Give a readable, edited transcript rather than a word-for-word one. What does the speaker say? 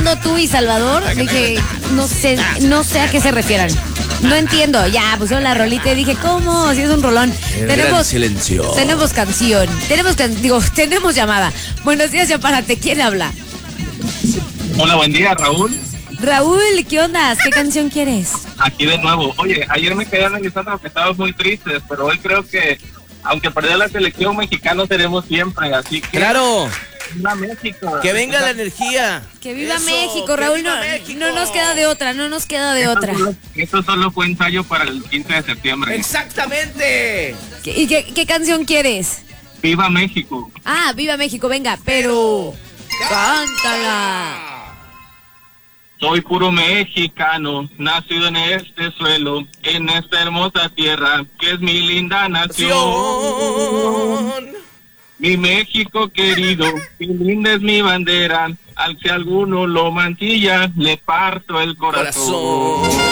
cantando tú y Salvador, dije, no sé a qué se refieran. No entiendo. Ya, pusieron la rolita y dije, ¿cómo? Si es un rolón. Silencio. Tenemos canción. Tenemos llamada. Buenos días, Chaparrate. ¿Quién habla? Hola, buen día, Raúl. Raúl, ¿qué onda? ¿Qué canción quieres? Aquí de nuevo. Oye, ayer me quedé analizando que estábamos muy tristes, pero hoy creo que, aunque perdió la selección, mexicanos seremos siempre, así que... ¡Claro! ¡Viva México! ¡Que venga la energía! Que viva Eso, México, que Raúl. viva No, México. no nos queda de otra, Esto solo fue ensayo para el 15 de septiembre. ¡Exactamente! ¿Y qué canción quieres? ¡Viva México! Ah, viva México, venga, pero... ¡Cántala! Soy puro mexicano, nacido en este suelo, en esta hermosa tierra, que es mi linda nación. Mi México querido, qué linda es mi bandera, al que alguno lo mancilla, le parto el corazón.